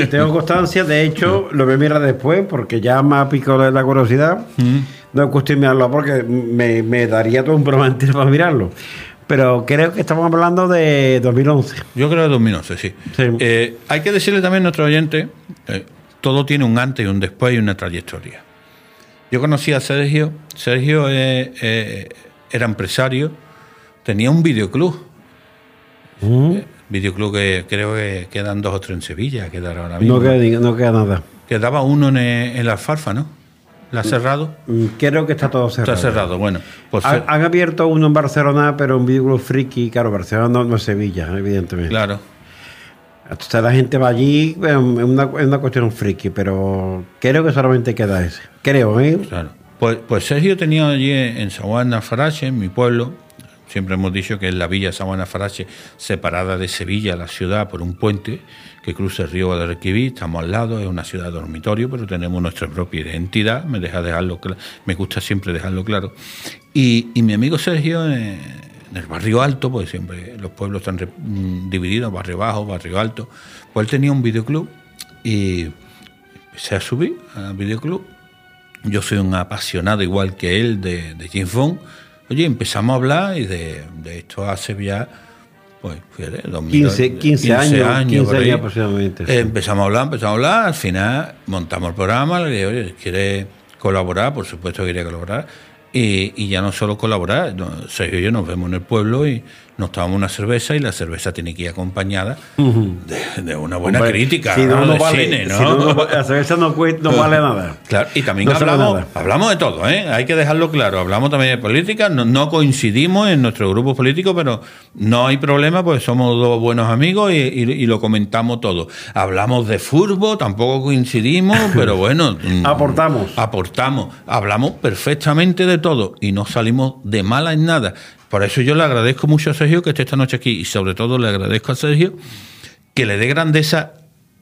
Tengo constancia, de hecho, lo voy a mirar después porque ya me ha picado la curiosidad. No es cuestión de mirarlo porque me daría todo un programa entero para mirarlo. Pero creo que estamos hablando de 2011. Yo creo de 2011, sí. Hay que decirle también a nuestro oyente, todo tiene un antes y un después y una trayectoria. Yo conocí a Sergio. Sergio era empresario, tenía un videoclub. Videoclub que creo que quedan 2 o 3 en Sevilla, quedará ahora mismo. No queda nada. Quedaba uno en la Alfalfa, ¿no? ¿La ha cerrado? Creo que está todo cerrado. Está cerrado, bueno. Pues han abierto uno en Barcelona, pero un videoclub friki. Claro, Barcelona no es Sevilla, evidentemente. Claro. Entonces la gente va allí, es una cuestión friki, pero creo que solamente queda ese. Creo, ¿eh? Claro. Pues Sergio tenía allí en Saguana Farache, en mi pueblo. Siempre hemos dicho que es la villa Saguana Farache, separada de Sevilla, la ciudad, por un puente que cruza el río Guadalquivir. Estamos al lado, es una ciudad dormitorio, pero tenemos nuestra propia identidad. Me gusta siempre dejarlo claro. Y mi amigo Sergio, en el barrio alto, porque siempre los pueblos están divididos, barrio bajo, barrio alto, pues él tenía un videoclub y empecé a subir al videoclub. Yo soy un apasionado, igual que él, de James Bond. Oye, empezamos a hablar y de esto hace ya, pues, fíjate, 15 años aproximadamente. Empezamos a hablar, al final montamos el programa, le dije, oye, ¿quiere colaborar? Por supuesto que quería colaborar. Y ya no solo colaborar, Sergio y yo nos vemos en el pueblo y nos tomamos una cerveza y la cerveza tiene que ir acompañada de una buena crítica, si no vale, cine, ¿no? Si no, la cerveza no vale nada. Claro, y también hablamos de todo, ¿eh? Hay que dejarlo claro, hablamos también de política, no coincidimos en nuestro grupo político, pero no hay problema, pues somos 2 buenos amigos y lo comentamos todo. Hablamos de fútbol, tampoco coincidimos, pero bueno... Aportamos, hablamos perfectamente de todo y no salimos de mala en nada. Por eso yo le agradezco mucho a Sergio que esté esta noche aquí y sobre todo le agradezco a Sergio que le dé grandeza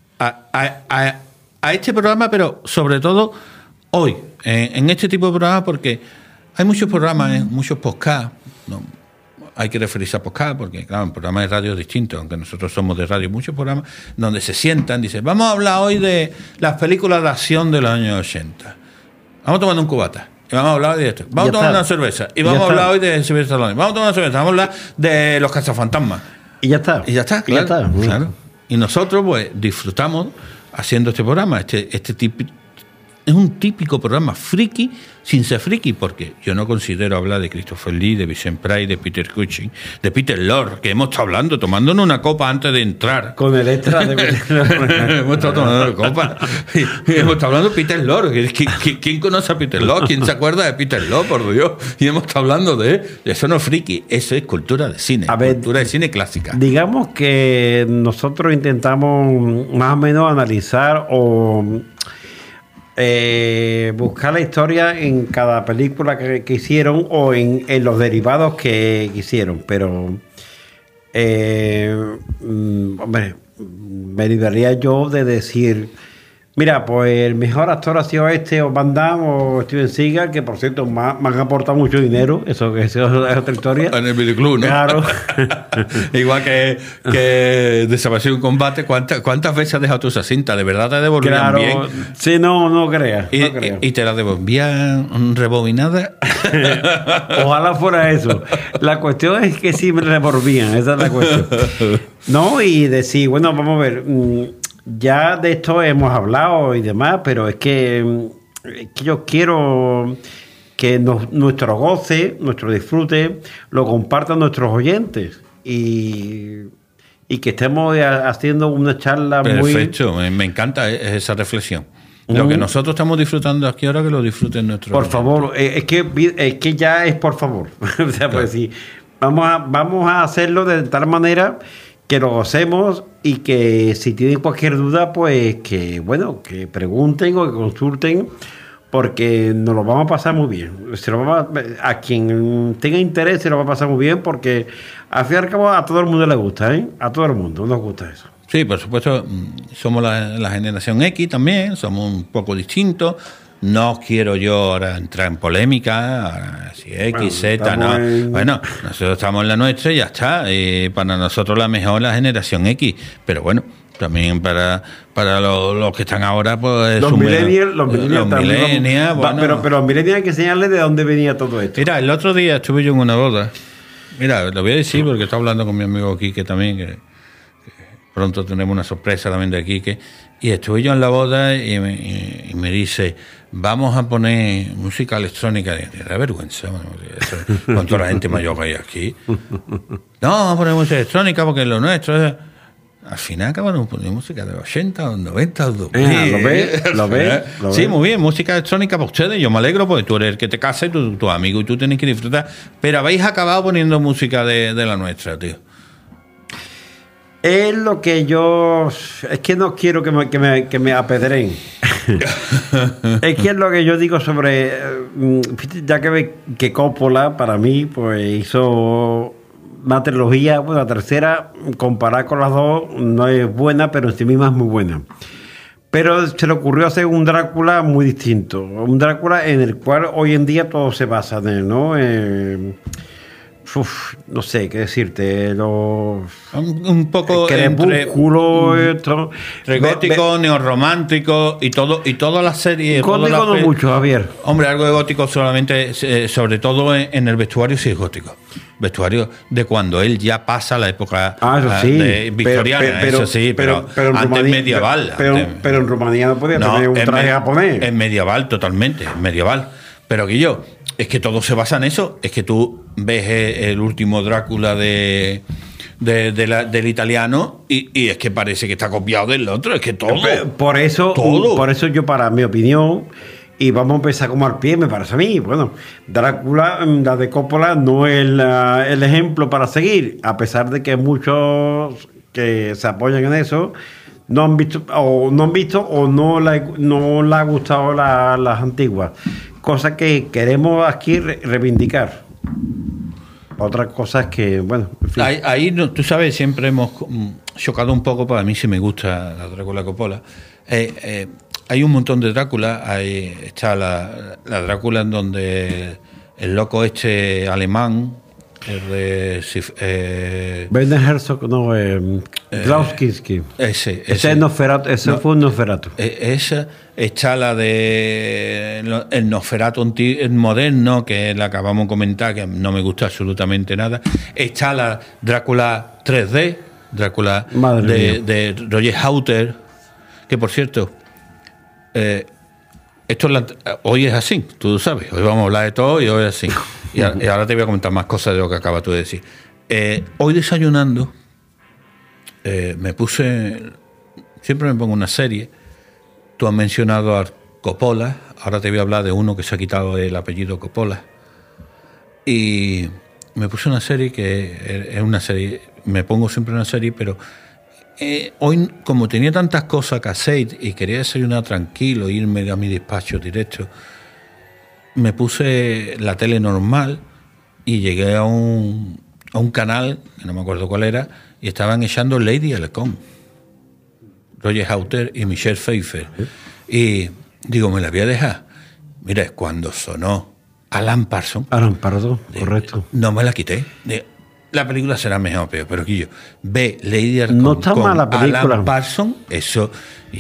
a este programa, pero sobre todo hoy, en este tipo de programas, porque hay muchos programas, muchos podcasts, ¿no? Hay que referirse a podcast porque, claro, en programas de radio es distinto, aunque nosotros somos de radio, muchos programas donde se sientan, dicen, vamos a hablar hoy de las películas de acción de los años 80. Vamos tomando un cubata. Y vamos a hablar de esto. Vamos a tomar una cerveza. Y vamos a hablar hoy de Silvestre Stallone. Vamos a tomar una cerveza. Vamos a hablar de los cazafantasmas. Y ya está. Claro. Y nosotros, pues, disfrutamos haciendo este programa. Este típico. Es un típico programa friki sin ser friki, porque yo no considero hablar de Christopher Lee, de Vincent Price, de Peter Cushing, de Peter Lorre, que hemos estado hablando, tomándonos una copa antes de entrar. Con el extra de Peter Lorre. Hemos estado tomando una copa. Y hemos estado hablando de Peter Lorre. ¿Quién conoce a Peter Lorre? ¿Quién se acuerda de Peter Lorre, por Dios? Y hemos estado hablando de él. Eso no es friki, eso es cultura de cine. Cultura de cine clásica. Digamos que nosotros intentamos más o menos analizar o... buscar la historia en cada película que hicieron o en los derivados que hicieron, pero hombre, me libraría yo de decir, mira, pues el mejor actor ha sido o Van Damme o Steven Seagal, que por cierto me han aportado mucho dinero, eso es otra historia. En el videoclub, ¿no? Claro. Igual que Desapareció un combate, ¿cuántas veces has dejado tu esa cinta? ¿De verdad te devolvían bien? Sí, no creas. ¿Y te la devolvían rebobinada? Ojalá fuera eso. La cuestión es que sí me devolvían, esa es la cuestión. No, y decir, bueno, vamos a ver... Ya de esto hemos hablado y demás, pero es que yo quiero que nuestro goce, nuestro disfrute, lo compartan nuestros oyentes y que estemos haciendo una charla muy... Perfecto, me encanta esa reflexión. Lo que nosotros estamos disfrutando aquí ahora, que lo disfruten nuestros oyentes. Por favor, es que ya es por favor. O sea, claro. Pues sí, vamos a hacerlo de tal manera... que lo gocemos y que si tienen cualquier duda, pues que pregunten o que consulten, porque nos lo vamos a pasar muy bien. A quien tenga interés se lo va a pasar muy bien, porque al fin y al cabo a todo el mundo le gusta, ¿eh? A todo el mundo nos gusta eso. Sí, por supuesto, somos la generación X también, somos un poco distintos. No quiero yo ahora entrar en polémica, si X, Z, no. Bueno, nosotros estamos en la nuestra y ya está. Para nosotros la mejor la generación X. Pero bueno, También para los que están ahora, pues... Los millennials bueno. Pero los millennials hay que enseñarles de dónde venía todo esto. Mira, el otro día estuve yo en una boda. Mira, lo voy a decir porque estoy hablando con mi amigo Quique también, que pronto tenemos una sorpresa también de Quique. Y estuve yo en la boda y me dice, vamos a poner música electrónica. Y da vergüenza, con toda la gente mayor que hay aquí. No, vamos a poner música electrónica porque es lo nuestro. Al final acabaron poniendo música de 80, 90, 2000. ¿Lo ves? Sí, muy bien, música electrónica para ustedes. Yo me alegro porque tú eres el que te casa y tu amigo y tú tienes que disfrutar. Pero habéis acabado poniendo música de la nuestra, tío. Es lo que yo... Es que no quiero que me apedreen. Es que es lo que yo digo sobre... Ya que Coppola, para mí, pues hizo... una trilogía, bueno, la tercera, comparada con las dos, no es buena, pero en sí misma es muy buena. Pero se le ocurrió hacer un Drácula muy distinto. Un Drácula en el cual hoy en día todo se basa en él, ¿no? No sé qué decirte. Un poco Crepúsculo, entre gótico, neorromántico y toda la serie. Gótico no mucho, Javier. Hombre, algo de gótico solamente, sobre todo en el vestuario, sí es gótico. Vestuario de cuando él ya pasa la época de victoriana, pero antes medieval. Pero en Rumanía no podía tener un traje japonés. Es medieval, totalmente, medieval. Pero Guillo, es que todo se basa en eso. Es que tú ves el último Drácula del italiano y es que parece que está copiado del otro. Es que todo. Por eso yo, para mi opinión, y vamos a empezar como al pie, me parece a mí, bueno, Drácula, la de Coppola, no es el ejemplo para seguir, a pesar de que muchos que se apoyan en eso no han visto o no le ha gustado las antiguas. Cosa que queremos aquí reivindicar. Otra cosa es que, bueno, en fin. Ahí tú sabes, siempre hemos chocado un poco, para mí sí me gusta la Drácula Coppola. Hay un montón de Drácula. Está la Drácula en donde el loco alemán, Werner Herzog, no, Klaus Kinski. Ese fue un Nosferatu. Esa está la de el Nosferatu moderno, que la acabamos de comentar, que no me gusta absolutamente nada. Está la Drácula 3D, Drácula de Roger Hauter, que por cierto, hoy es así, tú sabes, hoy vamos a hablar de todo y hoy es así. Y ahora te voy a comentar más cosas de lo que acabas tú de decir. Hoy desayunando, siempre me pongo una serie. Tú has mencionado a Coppola, ahora te voy a hablar de uno que se ha quitado el apellido Coppola. Y me puse una serie que es una serie, me pongo siempre una serie, pero hoy, como tenía tantas cosas que hacer y quería desayunar tranquilo, irme a mi despacho directo, me puse la tele normal y llegué a un canal, que no me acuerdo cuál era, y estaban echando Lady Halcón, Roger Hauter y Michelle Pfeiffer. Y digo, me la voy a dejar. Mira, cuando sonó Alan Parsons, correcto. No me la quité. La película será mejor o peor, pero aquí ve Lady Halcón no está con mal la película. Alan Parsons, eso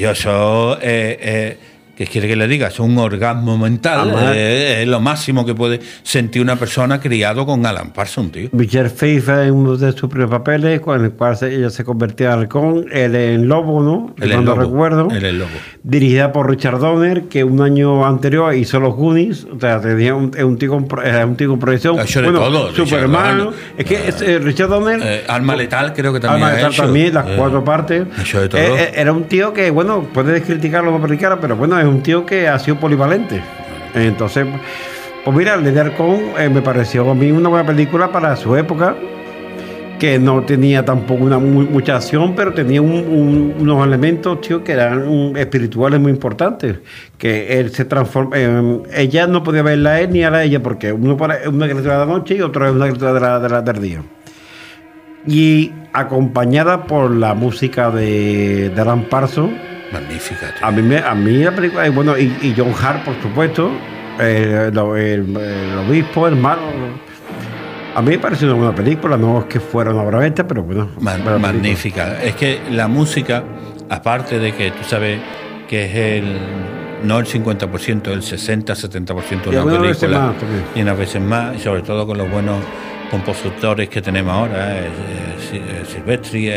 ¿qué quiere que le diga? Es un orgasmo mental. Es lo máximo que puede sentir una persona criado con Alan Parsons, tío. Michelle Pfeiffer en uno de sus primeros papeles, con el cual ella se convertía en halcón, él en lobo, ¿no? Cuando recuerdo. Él es lobo. Dirigida por Richard Donner, que un año anterior hizo Los Goonies, o sea, tenía un tío con proyección. Ha hecho de todo. Superman. Es que Richard Donner. Alma Letal, creo que también. Alma Letal también, las 4 partes. Ha hecho de todo. Era un tío que, bueno, puedes criticarlo o no criticarlo, pero bueno, es un tío que ha sido polivalente. Entonces, pues mira, Lady Halcón me pareció a mí una buena película para su época, que no tenía tampoco mucha acción, pero tenía unos elementos, tío, que eran espirituales muy importantes, que él se transforma, ella no podía verla a él ni a ella, porque uno es una criatura de la noche y otro es una criatura del día. Y acompañada por la música de Alan Parsons, magnífica, tío. A mí la película, bueno, y John Hart, por supuesto, el obispo, el malo. A mí me pareció una buena película, no es que fuera una obra maestra, pero bueno. Magnífica. Es que la música, aparte de que tú sabes que es no el 50%, el 60-70% de una película, y unas veces más, y sobre todo con los buenos compositores que tenemos ahora, Silvestri,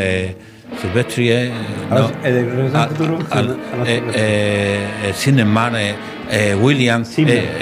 Zimmerman, Williams,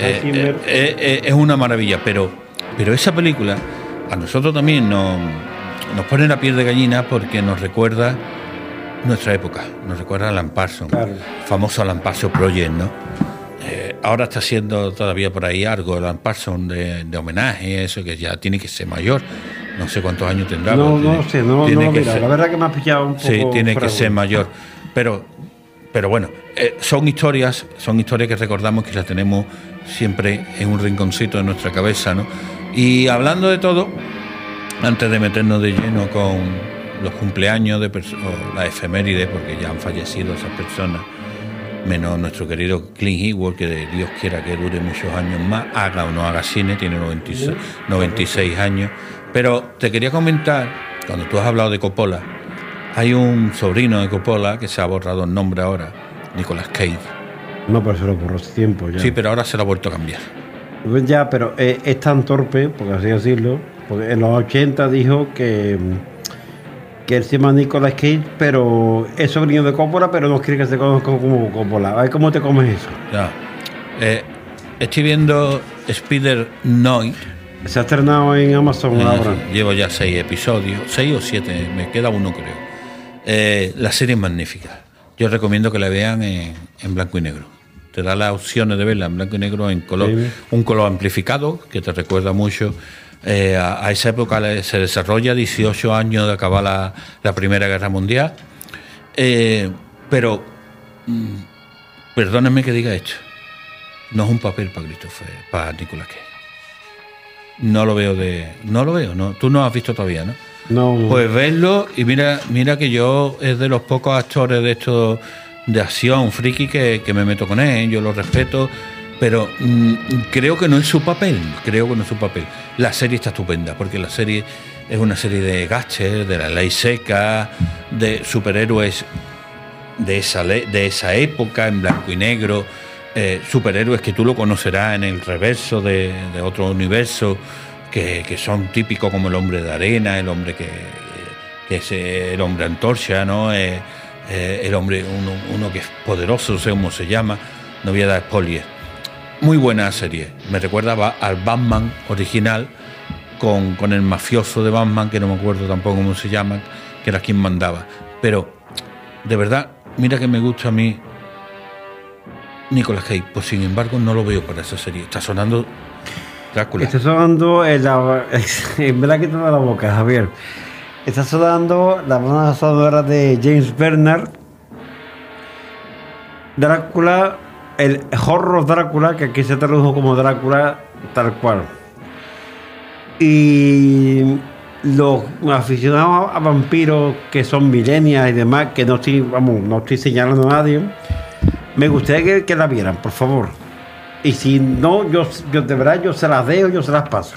es una maravilla, pero esa película a nosotros también nos pone la piel de gallina porque nos recuerda nuestra época, nos recuerda a Alan Parsons, claro. Famoso Alan Parsons Project, ¿no? Ahora está haciendo todavía por ahí algo Alan Parsons de homenaje, eso que ya tiene que ser mayor, no sé cuántos años tendrá. No sé, mira, la verdad que me ha pillado un poco. Sí, tiene que ser mayor, pero bueno, son historias que recordamos, que las tenemos siempre en un rinconcito de nuestra cabeza, ¿no? Y hablando de todo, antes de meternos de lleno con los cumpleaños o la efeméride, porque ya han fallecido esas personas, menos nuestro querido Clint Eastwood, que Dios quiera que dure muchos años más, haga o no haga cine, tiene 96 años. Pero te quería comentar, cuando tú has hablado de Coppola, hay un sobrino de Coppola que se ha borrado el nombre ahora, Nicolas Cage. No, pero se lo borró hace tiempo ya. Sí, pero ahora se lo ha vuelto a cambiar. Ya, pero es tan torpe, por así decirlo, porque en los 80 dijo que él se llama Nicolas Cage, pero es sobrino de Coppola, pero no quiere que se conozca como Coppola. A ver cómo te comes eso. Ya. Estoy viendo Spider-Noid. Se ha estrenado en Amazon ahora. Llevo ya 6 episodios, 6 o 7, me queda uno creo. La serie es magnífica. Yo recomiendo que la vean en blanco y negro. Te da las opciones de verla en blanco y negro, en color, sí. Un color amplificado, que te recuerda mucho. A esa época se desarrolla 18 años de acabar la Primera Guerra Mundial. Pero, perdónenme que diga esto, no es un papel para Nicolas Cage. No lo veo, ¿no? Tú no has visto todavía, ¿no? No. Pues verlo, y mira que yo es de los pocos actores de estos de acción friki que me meto con él, yo lo respeto, pero creo que no es su papel, La serie está estupenda, porque la serie es una serie de gaches, de la ley seca, de superhéroes de esa época, en blanco y negro, superhéroes que tú lo conocerás en el reverso de otro universo, que son típicos, como el hombre de arena, el hombre que es el hombre antorcha, ¿no? El hombre, uno que es poderoso, no sé cómo se llama, no voy a dar spoilers. Muy buena serie, me recuerda al Batman original, con el mafioso de Batman, que no me acuerdo tampoco cómo se llama, que era quien mandaba. Pero, de verdad, mira que me gusta a mí Nicolas Cage, pues sin embargo no lo veo para esa serie. Está sonando Drácula. Está sonando en verdad que te da la boca, Javier. Está sonando la banda sonora de James Bernard, Drácula, el horror Drácula, que aquí se tradujo como Drácula tal cual. Y los aficionados a vampiros que son millennials y demás, que no estoy señalando a nadie, me gustaría que la vieran, por favor. Y si no, yo de verdad yo se las dejo, yo se las paso.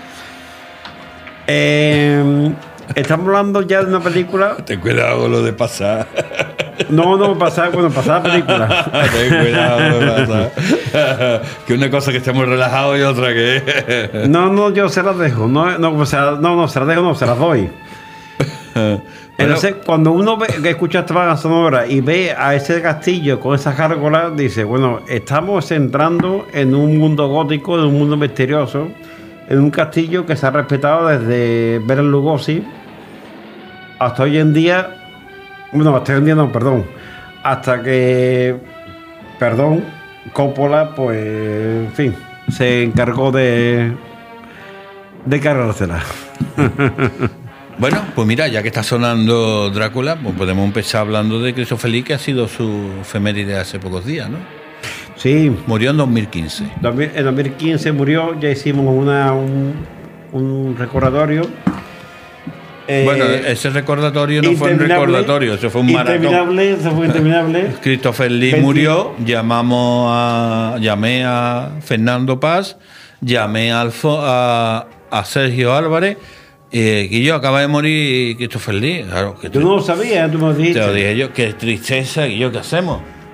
Estamos hablando ya de una película. Ten cuidado con lo de pasar. No, pasar la película. Ten cuidado con lo de pasar. Que una cosa que estemos relajados y otra que. No, yo se las dejo. Se las doy. Entonces, cuando uno escucha esta banda sonora y ve a ese castillo con esas gárgolas, dice, bueno, estamos entrando en un mundo gótico, en un mundo misterioso, en un castillo que se ha respetado desde Bela Lugosi hasta hoy en día. Hasta que Coppola, pues, en fin, se encargó de cargársela. Bueno, pues mira, ya que está sonando Drácula, pues podemos empezar hablando de Christopher Lee, que ha sido su efeméride hace pocos días, ¿no? Sí. Murió en 2015. En 2015 murió, ya hicimos un recordatorio. Bueno, ese recordatorio no fue un recordatorio, eso fue un maratón. Eso fue interminable. Christopher Lee murió, llamé a Fernando Paz, llamé a a Sergio Álvarez. Guillo, acaba de morir Christopher Lee. Claro, tú no lo sabías, tú me dijiste. Te lo dije yo, qué tristeza, Guillo, ¿qué hacemos?